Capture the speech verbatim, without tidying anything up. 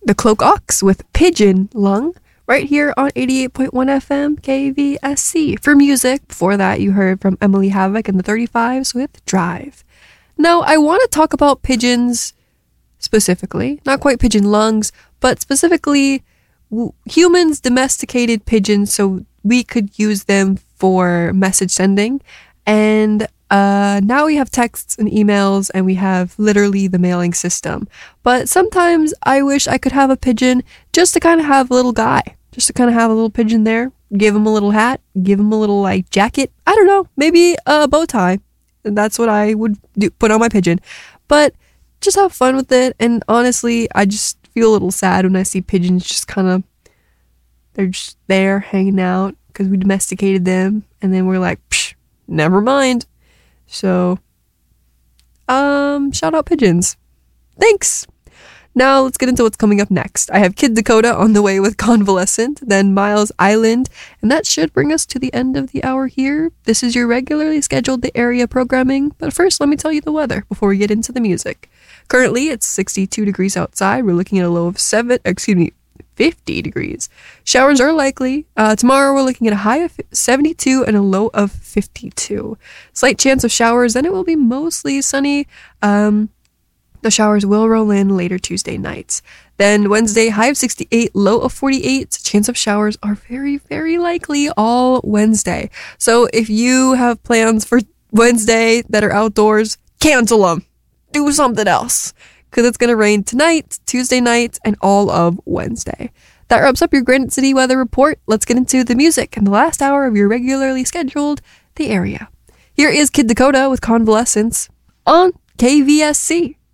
The Cloak Ox with Pigeon Lung, right here on eighty-eight point one F M K V S C. For music, before that you heard from Emily Havoc and the thirty-fives with Drive. Now, I want to talk about pigeons specifically, not quite pigeon lungs, but specifically w- humans domesticated pigeons so we could use them for message sending. And uh, now we have texts and emails, and we have literally the mailing system. But sometimes I wish I could have a pigeon just to kind of have a little guy, just to kind of have a little pigeon there, give him a little hat, give him a little like jacket. I don't know, maybe a bow tie. And that's what I would do, put on my pigeon. But just have fun with it. And honestly, I just feel a little sad when I see pigeons just kind of, they're just there hanging out because we domesticated them. And then we're like, psh, never mind. So, um, shout out pigeons. Thanks. Now let's get into what's coming up next. I have Kid Dakota on the way with Convalescent, then Miles Island, and that should bring us to the end of the hour here. This is your regularly scheduled The Area programming, but first let me tell you the weather before we get into the music. Currently, it's sixty-two degrees outside. We're looking at a low of seven, excuse me, fifty degrees. Showers are likely. Uh, tomorrow we're looking at a high of seventy-two and a low of fifty-two. Slight chance of showers, then it will be mostly sunny. Um, the showers will roll in later Tuesday nights. Then Wednesday, high of sixty-eight, low of forty-eight. Chance of showers are very, very likely all Wednesday. So if you have plans for Wednesday that are outdoors, cancel them. Do something else. Because it's going to rain tonight, Tuesday night, and all of Wednesday. That wraps up your Granite City weather report. Let's get into the music and the last hour of your regularly scheduled The Area. Here is Kid Dakota with Convalescence on K V S C.